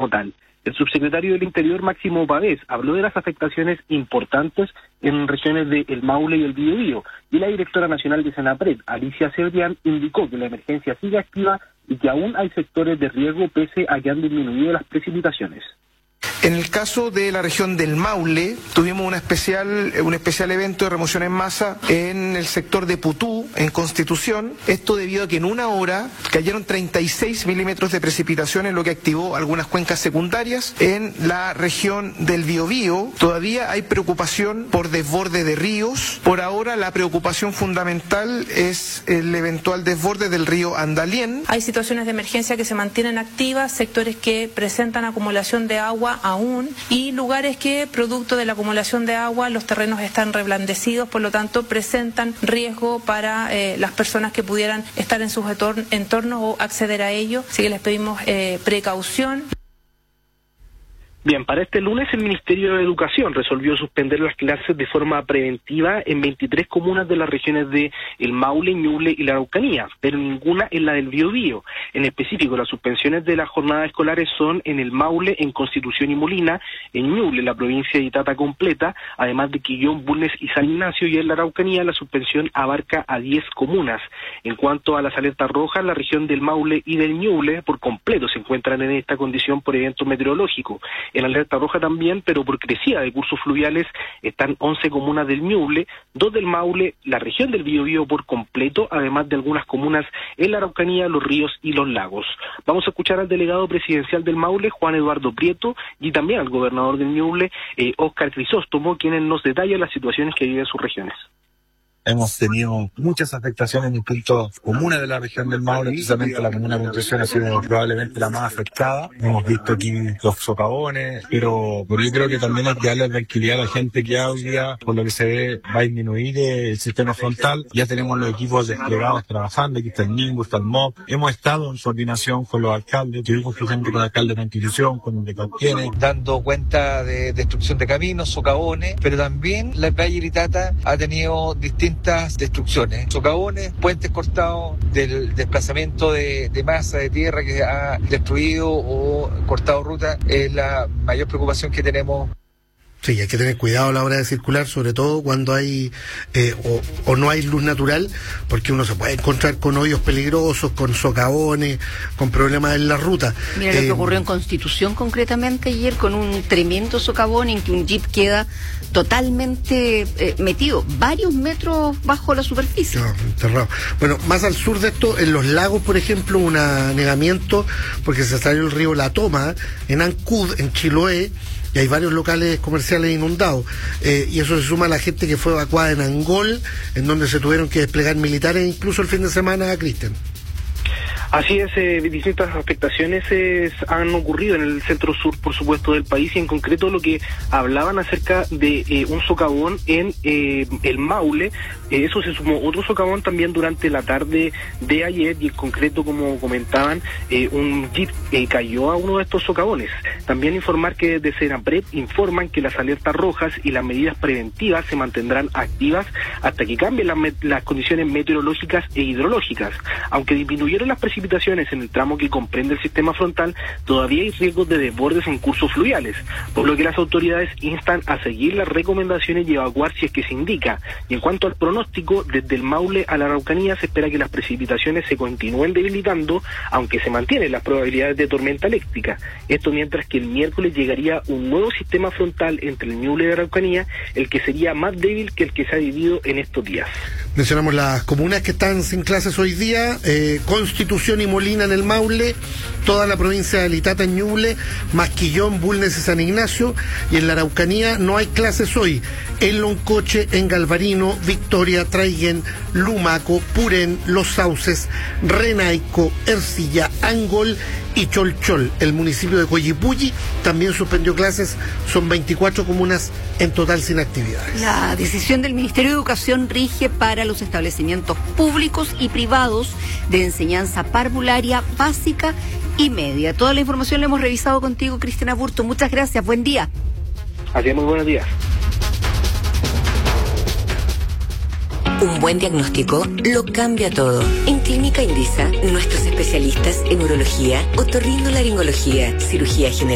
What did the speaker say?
como tal. El subsecretario del Interior, Máximo Pavés, habló de las afectaciones importantes en regiones de El Maule y el Biobío, y la directora nacional de Senapred, Alicia Cebrián, indicó que la emergencia sigue activa y que aún hay sectores de riesgo pese a que han disminuido las precipitaciones. En el caso de la región del Maule, tuvimos un especial evento de remoción en masa en el sector de Putú, en Constitución. Esto debido a que en una hora cayeron 36 milímetros de precipitaciones, lo que activó algunas cuencas secundarias. En la región del Biobío todavía hay preocupación por desborde de ríos. Por ahora la preocupación fundamental es el eventual desborde del río Andalién. Hay situaciones de emergencia que se mantienen activas, sectores que presentan acumulación de agua aún, y lugares que, producto de la acumulación de agua, los terrenos están reblandecidos, por lo tanto presentan riesgo para las personas que pudieran estar en sus entornos o acceder a ellos, así que les pedimos precaución. Bien, para este lunes el Ministerio de Educación resolvió suspender las clases de forma preventiva en 23 comunas de las regiones de El Maule, Ñuble y la Araucanía, pero ninguna en la del Biobío. En específico, las suspensiones de las jornadas escolares son en El Maule, en Constitución y Molina, en Ñuble, la provincia de Itata completa, además de Quillón, Bulnes y San Ignacio, y en la Araucanía la suspensión abarca a 10 comunas. En cuanto a las alertas rojas, la región del Maule y del Ñuble por completo se encuentran en esta condición por evento meteorológico. En alerta roja también, pero por crecida de cursos fluviales, están 11 comunas del Ñuble, 2 del Maule, la región del Biobío por completo, además de algunas comunas en la Araucanía, los ríos y los lagos. Vamos a escuchar al delegado presidencial del Maule, Juan Eduardo Prieto, y también al gobernador del Ñuble, Óscar Crisóstomo, quienes nos detallan las situaciones que viven sus regiones. Hemos tenido muchas afectaciones en distintas comunas de la región del Maule, precisamente la comuna de Concepción ha sido probablemente la más afectada. Hemos visto aquí los socavones, pero yo creo que también hay que darle tranquilidad a la gente que hoy día, por lo que se ve, va a disminuir el sistema frontal. Ya tenemos los equipos desplegados trabajando, aquí está el Nimbus, está el MOP. Hemos estado en coordinación con los alcaldes, tuvimos presente con el alcalde de Constitución, con el de Cauquenes, dando cuenta de destrucción de caminos, socavones, pero también la playa Iritata ha tenido distintas destrucciones, socavones, puentes cortados, del desplazamiento de masa de tierra que ha destruido o cortado ruta, es la mayor preocupación que tenemos. Sí, hay que tener cuidado a la hora de circular, sobre todo cuando hay o no hay luz natural, porque uno se puede encontrar con hoyos peligrosos, con socavones, con problemas en la ruta. Mira lo que ocurrió en Constitución concretamente ayer, con un tremendo socavón en que un jeep queda totalmente metido, varios metros bajo la superficie. No, enterrado. Bueno, más al sur de esto, en los lagos, por ejemplo, un anegamiento, porque se salió el río La Toma, en Ancud, en Chiloé, y hay varios locales comerciales inundados, y eso se suma a la gente que fue evacuada en Angol, en donde se tuvieron que desplegar militares incluso el fin de semana, Cristian. Así es, distintas afectaciones han ocurrido en el centro sur, por supuesto, del país, y en concreto lo que hablaban acerca de un socavón en el Maule. Eso se sumó otro socavón también durante la tarde de ayer, y en concreto, como comentaban, un jeep cayó a uno de estos socavones. También informar que desde Senapred informan que las alertas rojas y las medidas preventivas se mantendrán activas hasta que cambien las condiciones meteorológicas e hidrológicas. Aunque disminuyeron las precipitaciones en el tramo que comprende el sistema frontal, todavía hay riesgos de desbordes en cursos fluviales, por lo que las autoridades instan a seguir las recomendaciones y evacuar si es que se indica. Y en cuanto al pronóstico, desde el Maule a la Araucanía se espera que las precipitaciones se continúen debilitando, aunque se mantienen las probabilidades de tormenta eléctrica. Esto mientras que el miércoles llegaría un nuevo sistema frontal entre el Ñuble y la Araucanía, el que sería más débil que el que se ha vivido en estos días. Mencionamos las comunas que están sin clases hoy día: Constitución y Molina en el Maule, toda la provincia de Itata en Ñuble, Masquillón, Bulnes y San Ignacio, y en la Araucanía no hay clases hoy: en Loncoche, en Galvarino, Victoria, Traiguén, Lumaco, Purén, Los Sauces, Renaico, Ercilla, Angol y Cholchol. El municipio de Coyipulli también suspendió clases, son 24 comunas en total sin actividades. La decisión del Ministerio de Educación rige para los establecimientos públicos y privados de enseñanza parvularia, básica y media. Toda la información la hemos revisado contigo, Cristian Aburto. Muchas gracias, buen día. Así es, muy buenos días. Un buen diagnóstico lo cambia todo. En Clínica Indisa, nuestros especialistas en urología, otorrinolaringología, cirugía general